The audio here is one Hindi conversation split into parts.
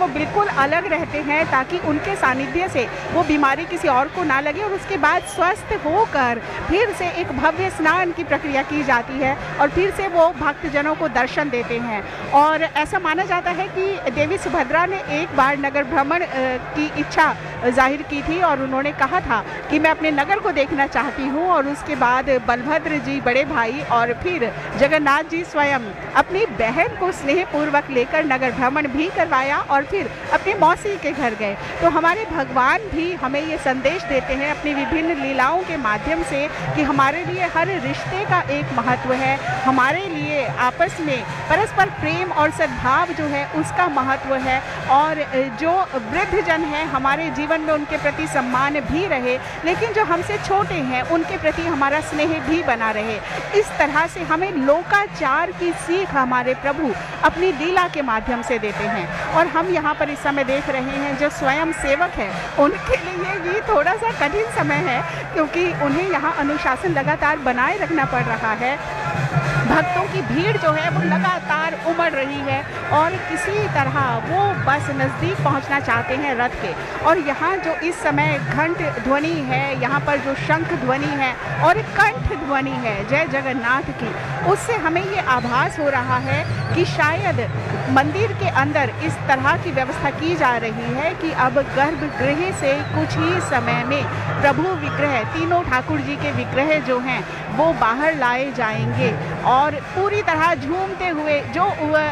वो बिल्कुल अलग रहते हैं ताकि उनके सानिध्य से वो बीमारी किसी और को ना लगे, और उसके बाद स्वस्थ होकर फिर से एक भव्य स्नान की प्रक्रिया की जाती है और फिर से वो भक्तजनों को दर्शन देते हैं। और ऐसा माना जाता है कि देवी सुभद्रा ने एक बार नगर भ्रमण की इच्छा जाहिर की थी और उन्होंने कहा था कि मैं अपने नगर को देखना चाहती हूँ, और उसके बाद बलभद्र जी बड़े भाई और फिर जगन्नाथ जी स्वयं अपनी बहन को स्नेहपूर्वक लेकर नगर भ्रमण भी करवाया और फिर अपनी मौसी के घर गए। तो हमारे भगवान भी हमें ये संदेश देते हैं अपनी विभिन्न लीलाओं के माध्यम से कि हमारे लिए हर रिश्ते का एक महत्व है, हमारे लिए आपस में परस्पर प्रेम और सद्भाव जो है उसका महत्व है, और जो वृद्ध जन हैं हमारे जीवन में उनके प्रति सम्मान भी रहे, लेकिन जो हमसे छोटे हैं उनके प्रति हमारा स्नेह भी बना रहे। इस तरह से हमें लोकाचार की सीख हमारे प्रभु अपनी लीला के माध्यम से देते हैं। और हम यहाँ पर इस समय देख रहे हैं जो स्वयं सेवक हैं उनके लिए ये थोड़ा सा कठिन समय है, क्योंकि उन्हें यहाँ अनुशासन लगातार बनाए रखना पड़ रहा है। भक्तों की भीड़ जो है वो लगातार उमड़ रही है और किसी तरह वो बस नज़दीक पहुंचना चाहते हैं रथ के। और यहाँ जो इस समय घंट ध्वनि है, यहाँ पर जो शंख ध्वनि है और कंठ ध्वनि है जय जगन्नाथ की, उससे हमें ये आभास हो रहा है कि शायद मंदिर के अंदर इस तरह की व्यवस्था की जा रही है कि अब गर्भगृह से कुछ ही समय में प्रभु विग्रह, तीनों ठाकुर जी के विग्रह जो हैं वो बाहर लाए जाएंगे और पूरी तरह झूमते हुए जो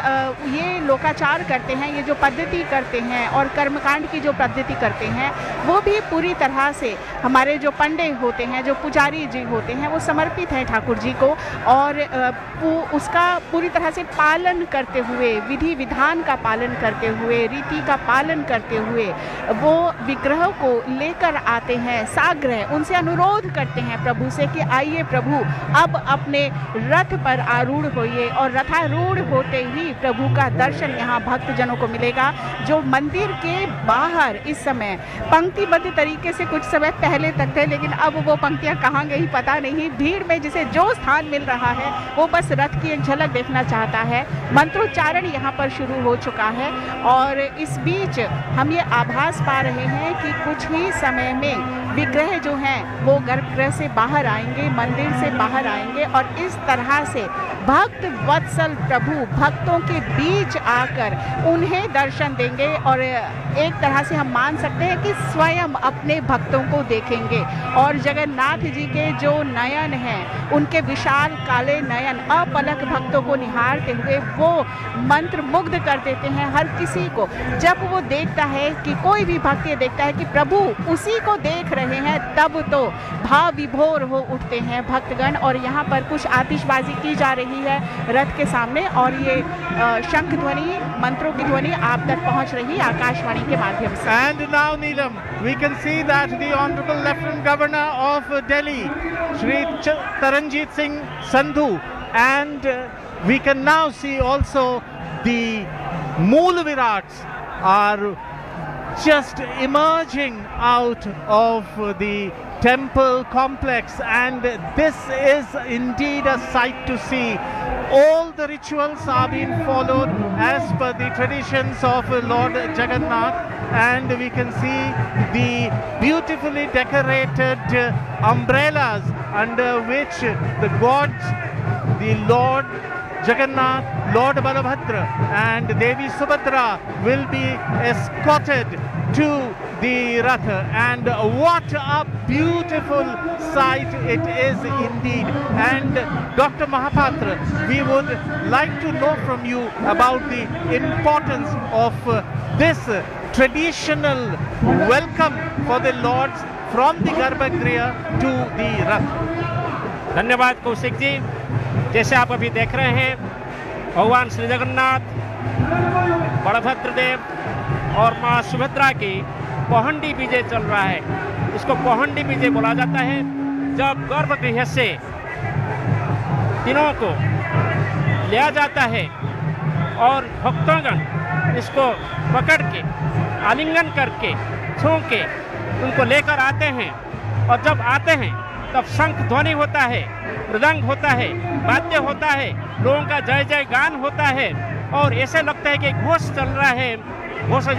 ये लोकाचार करते हैं, ये जो पद्धति करते हैं और कर्मकांड की जो पद्धति करते हैं, वो भी पूरी तरह से हमारे जो पंडे होते हैं, जो पुजारी जी होते हैं, वो समर्पित हैं ठाकुर जी को, और उसका पूरी तरह से पालन करते हुए, विधि विधान का पालन करते हुए, रीति का पालन करते हुए वो विग्रह को लेकर आते हैं साग्रह, उनसे अनुरोध करते हैं प्रभु से कि आइए प्रभु अब अपने रथ पर आरूढ़ होइए। और रथारूढ़ होते ही प्रभु का दर्शन यहाँ भक्तजनों को मिलेगा, जो मंदिर के बाहर इस समय पंक्तिबद्ध तरीके से कुछ समय पहले तक थे, लेकिन अब वो पंक्तियाँ कहाँ गई पता नहीं। भीड़ में जिसे जो स्थान मिल रहा है वो बस रथ की एक झलक देखना चाहता है। मंत्रोच्चारण यहाँ पर शुरू हो चुका है और इस बीच हम ये आभास पा रहे हैं कि कुछ ही समय में विग्रह जो हैं वो गर्भगृह से बाहर आएंगे, मंदिर से बाहर आएंगे, और इस तरह से भक्त वत्सल प्रभु भक्तों के बीच आकर उन्हें दर्शन देंगे और एक तरह से हम मान सकते हैं कि स्वयं अपने भक्तों को देखेंगे। और जगन्नाथ जी के जो नयन हैं, उनके विशाल काले नयन अपलक भक्तों को निहारते हुए वो मंत्र मुग्ध कर देते हैं हर किसी को। जब वो देखता है कि कोई भी भक्त ये देखता है कि प्रभु उसी को देख रहे हैं, तब तो भाव विभोर हो उठते हैं भक्तगण। और यहाँ पर कुछ आतिशबाजी की जा रही है रथ के सामने और ये शंख ध्वनि, मंत्रों की ध्वनि आप तक पहुँच रही है आकाशवाणी के माध्यम से। And now Neelam, we can see that the Honorable Lieutenant Governor of Delhi, Shri Taranjit Singh Sandhu, and we can now see also the Mool Virats are just emerging out of the temple complex, and this is indeed a sight to see. All the rituals are being followed as per the traditions of Lord Jagannath, and we can see the beautifully decorated umbrellas under which the gods, the Lord Jagannath, Lord Balabhadra and Devi Subhadra will be escorted to the Rath, and what a beautiful sight it is indeed. And Dr. Mahapatra, we would like to know from you about the importance of this traditional welcome for the Lords from the Garbhagriha to the Rath. धन्यवाद कौशिक जी। जैसे आप अभी देख रहे हैं, भगवान श्री जगन्नाथ, बलभद्र देव और माँ सुभद्रा की पहंडी विजय चल रहा है। इसको पहंडी विजय बोला जाता है जब गर्भगृह से तीनों को लिया जाता है और भक्तगण इसको पकड़ के, आलिंगन करके, छू के उनको लेकर आते हैं। और जब आते हैं तब शंख ध्वनि होता है, मृदंग होता है, वाद्य होता है, लोगों का जय जय गान होता है और ऐसे लगता है कि घोष चल रहा है, घोष